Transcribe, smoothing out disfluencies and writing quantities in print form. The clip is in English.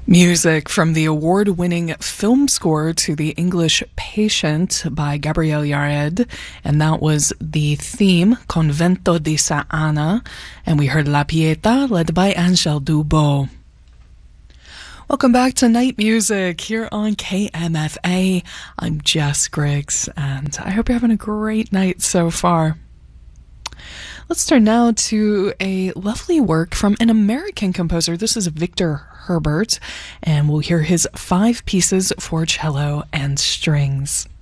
Music from the award-winning film score to The English Patient by Gabriel Yared, and that was the theme, Convento di Sa Ana, and we heard La Pieta, led by Angel Dubo. Welcome back to Night Music here on KMFA. I'm Jess Griggs, and I hope you're having a great night so far. Let's turn now to a lovely work from an American composer. This is Victor Herbert, and we'll hear his 5 pieces for cello and strings.